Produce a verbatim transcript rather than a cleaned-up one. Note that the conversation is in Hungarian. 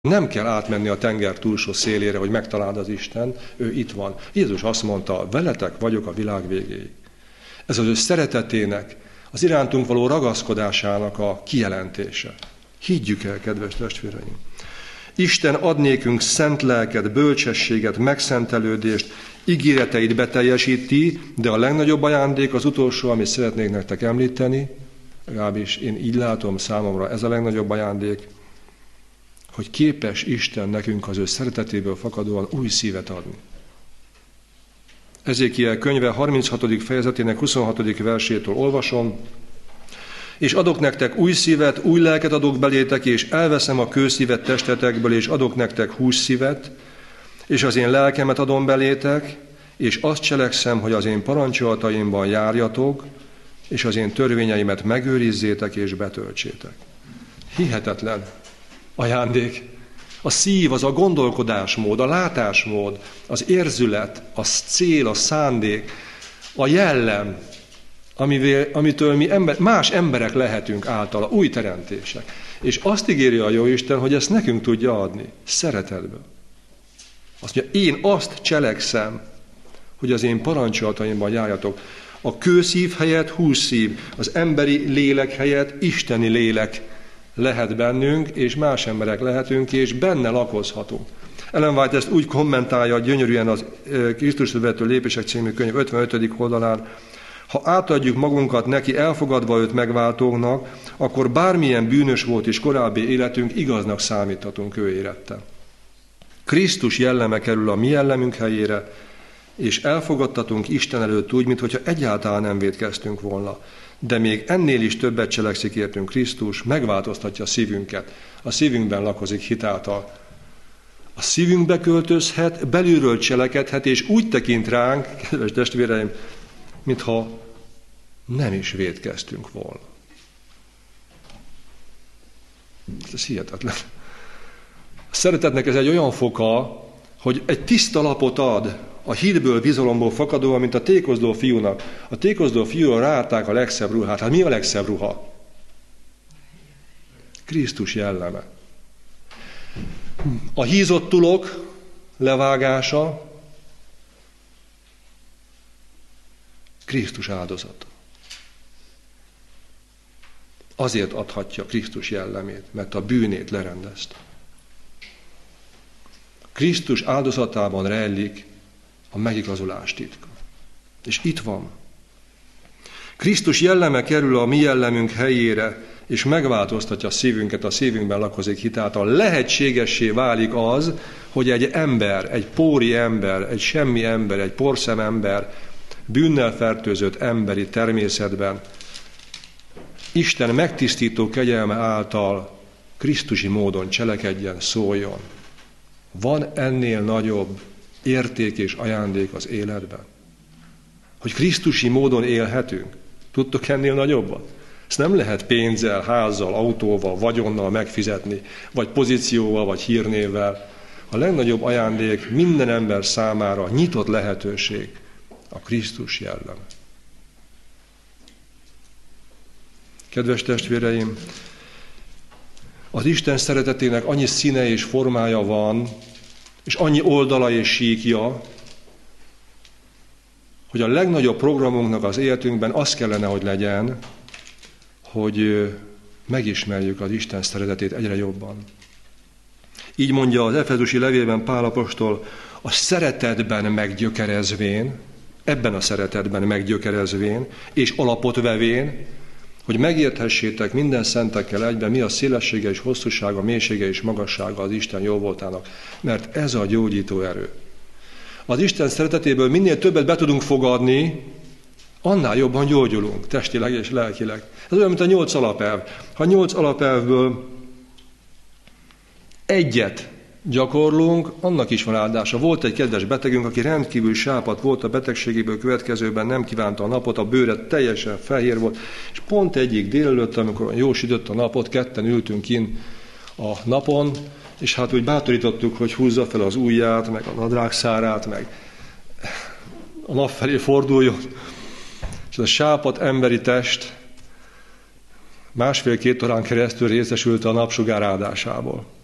Nem kell átmenni a tenger túlsó szélére, hogy megtaláld az Isten, ő itt van. Jézus azt mondta, veletek vagyok a világ végéig. Ez az ő szeretetének, az irántunk való ragaszkodásának a kijelentése. Higgyük el, kedves testvéreim! Isten ad nékünk szent lelket, bölcsességet, megszentelődést, ígéreteit beteljesíti, de a legnagyobb ajándék, az utolsó, amit szeretnék nektek említeni, legalábbis én így látom számomra, ez a legnagyobb ajándék, hogy képes Isten nekünk az ő szeretetéből fakadóan új szívet adni. Ezékiel könyve harminchatodik fejezetének huszonhatodik versétől olvasom, és adok nektek új szívet, új lelket adok belétek, és elveszem a kőszívet testetekből, és adok nektek hússzívet, és az én lelkemet adom belétek, és azt cselekszem, hogy az én parancsolataimban járjatok, és az én törvényeimet megőrizzétek és betöltsétek. Hihetetlen ajándék. A szív, az a gondolkodásmód, a látásmód, az érzület, a cél, a szándék, a jellem, amivel, amitől mi ember, más emberek lehetünk általa, új teremtések. És azt ígéri a Jóisten, hogy ezt nekünk tudja adni, szeretetből. Azt mondja, én azt cselekszem, hogy az én parancsolataimban járjatok. A kőszív helyett hússzív, az emberi lélek helyett isteni lélek lehet bennünk, és más emberek lehetünk, és benne lakozhatunk. Ellen White ezt úgy kommentálja gyönyörűen az Krisztusra vezető lépések című könyv ötvenötödik oldalán, ha átadjuk magunkat neki, elfogadva őt megváltóknak, akkor bármilyen bűnös volt is korábbi életünk, igaznak számíthatunk ő érette. Krisztus jelleme kerül a mi jellemünk helyére, és elfogadtatunk Isten előtt úgy, mintha egyáltalán nem vétkeztünk volna. De még ennél is többet cselekszik értünk Krisztus, megváltoztatja a szívünket. A szívünkben lakozik hitáltal. A szívünkbe költözhet, belülről cselekedhet, és úgy tekint ránk, kedves testvéreim, mintha nem is vétkeztünk volna. Ez hihetetlen. A szeretetnek ez egy olyan foka, hogy egy tiszta lapot ad, a hitből, bizalomból fakadóan, mint a tékozló fiúnak. A tékozló fiúra ráállták a legszebb ruhát. Hát mi a legszebb ruha? Krisztus jelleme. A hízott tulok levágása Krisztus áldozata. Azért adhatja Krisztus jellemét, mert a bűnét lerendezte. Krisztus áldozatában rejlik a megigazolás titka. És itt van. Krisztus jelleme kerül a mi jellemünk helyére, és megváltoztatja a szívünket, a szívünkben lakozik hitáltal. Lehetségessé válik az, hogy egy ember, egy póri ember, egy semmi ember, egy porszem ember, bűnnel fertőzött emberi természetben Isten megtisztító kegyelme által krisztusi módon cselekedjen, szóljon. Van ennél nagyobb érték és ajándék az életben? Hogy krisztusi módon élhetünk? Tudtok ennél nagyobbat? Ezt nem lehet pénzzel, házzal, autóval, vagyonnal megfizetni, vagy pozícióval, vagy hírnévvel. A legnagyobb ajándék minden ember számára nyitott lehetőség a Krisztus jellem. Kedves testvéreim, az Isten szeretetének annyi színe és formája van, és annyi oldala és síkja, hogy a legnagyobb programunknak az életünkben az kellene, hogy legyen, hogy megismerjük az Isten szeretetét egyre jobban. Így mondja az Efezusi levélben Pál apostol, a szeretetben meggyökerezvén, ebben a szeretetben meggyökerezvén, és alapot vevén, hogy megérthessétek minden szentekkel egyben, mi a szélessége és hosszúsága, mélysége és magassága az Isten jóvoltának, mert ez a gyógyító erő. Az Isten szeretetéből minél többet be tudunk fogadni, annál jobban gyógyulunk, testileg és lelkileg. Ez olyan, mint a nyolc alapelv. Ha nyolc alapelvből egyet gyakorlunk, annak is van áldása. Volt egy kedves betegünk, aki rendkívül sápadt volt a betegségéből következőben, nem kívánta a napot, a bőre teljesen fehér volt, és pont egyik délelőtt, amikor jó sütött a napot, ketten ültünk kint a napon, és hát úgy bátorítottuk, hogy húzza fel az ujját, meg a nadrágszárát, meg a nap felé forduljon. És ez a sápadt emberi test másfél-két órán keresztül részesült a napsugár áldásából.